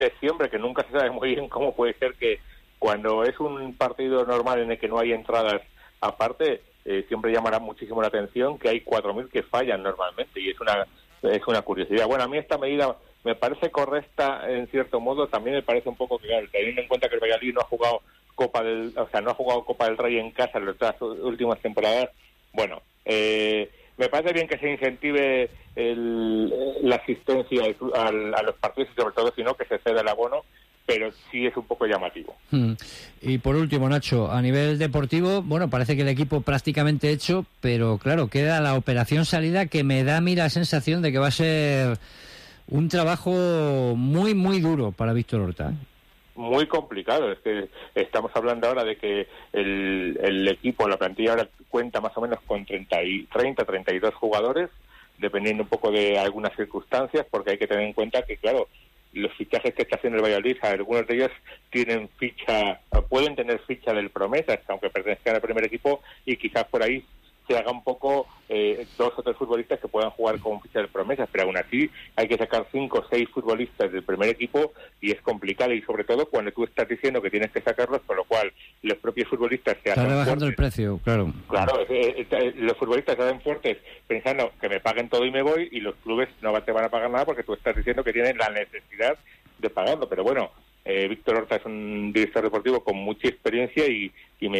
de siempre, que nunca se sabe muy bien cómo puede ser que cuando es un partido normal en el que no hay entradas aparte, siempre llamará muchísimo la atención que hay 4.000 que fallan normalmente, y es una curiosidad. Bueno, a mí esta medida me parece correcta en cierto modo, también me parece un poco claro, teniendo en cuenta que el Valladolid no ha jugado Copa del Rey en casa en las últimas temporadas. Bueno, me parece bien que se incentive la asistencia a los partidos, y sobre todo si no que se ceda el abono, pero sí es un poco llamativo. Y por último, Nacho, a nivel deportivo, bueno, parece que el equipo prácticamente hecho, pero claro, queda la operación salida, que me da a mí la sensación de que va a ser un trabajo muy, muy duro para Víctor Horta. Muy complicado, es que estamos hablando ahora de que el equipo, la plantilla ahora cuenta más o menos con 32 jugadores, dependiendo un poco de algunas circunstancias, porque hay que tener en cuenta que, claro, los fichajes que está haciendo el Valladolid, algunos de ellos pueden tener ficha del Promesas, aunque pertenezcan al primer equipo, y quizás por ahí se haga un poco 2 o 3 futbolistas que puedan jugar con ficha del Promesas, pero aún así hay que sacar 5 o 6 futbolistas del primer equipo, y es complicado, y sobre todo cuando tú estás diciendo que tienes que sacarlos, con lo cual los propios futbolistas se hacen rebajando el precio, claro. Claro, los futbolistas se hacen fuertes pensando que me paguen todo y me voy, y los clubes no te van a pagar nada porque tú estás diciendo que tienen la necesidad de pagarlo. Pero bueno, Víctor Horta es un director deportivo con mucha experiencia y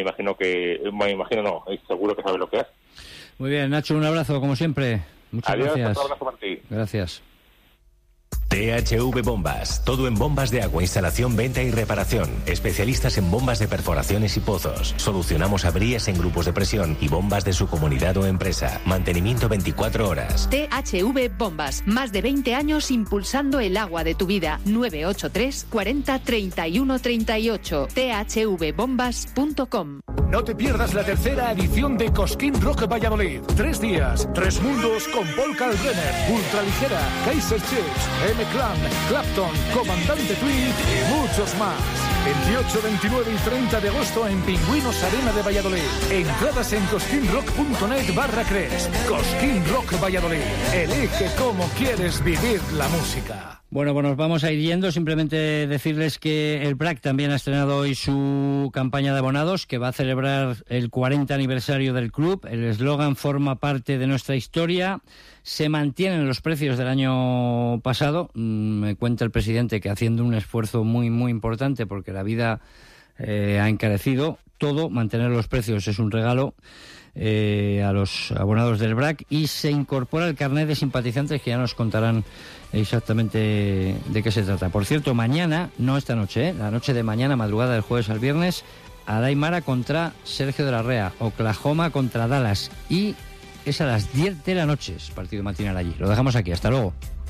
seguro que sabe lo que hace. Muy bien, Nacho, un abrazo como siempre. Muchas gracias. Un abrazo para ti. Gracias. THV Bombas, todo en bombas de agua, instalación, venta y reparación. Especialistas en bombas de perforaciones y pozos. Solucionamos averías en grupos de presión y bombas de su comunidad o empresa. Mantenimiento 24 horas. THV Bombas, más de 20 años impulsando el agua de tu vida. 983 40 31 38. thvbombas.com. No te pierdas la tercera edición de Cosquín Rock Valladolid. 3 días, 3 mundos con Paul Kalkbrenner, Ultraligera, Kaiser Chiefs, M-Clan, Clapton, Comandante Tweed y muchos más. 28, 29 y 30 de agosto en Pingüinos Arena de Valladolid. Entradas en cosquinrock.net/Cres. Cosquín Rock Valladolid. Elige cómo quieres vivir la música. Bueno, pues nos vamos a ir yendo. Simplemente decirles que el BRAC también ha estrenado hoy su campaña de abonados, que va a celebrar el 40 aniversario del club. El eslogan forma parte de nuestra historia. Se mantienen los precios del año pasado. Me cuenta el presidente que haciendo un esfuerzo muy, muy importante, porque la vida ha encarecido todo. Mantener los precios es un regalo a los abonados del BRAC, y se incorpora el carnet de simpatizantes, que ya nos contarán exactamente de qué se trata. Por cierto, mañana, no esta noche, la noche de mañana, madrugada del jueves al viernes, Adaimara contra Sergio de la Rea, Oklahoma contra Dallas, y es a las 10 de la noche, es partido matinal allí. Lo dejamos aquí, hasta luego.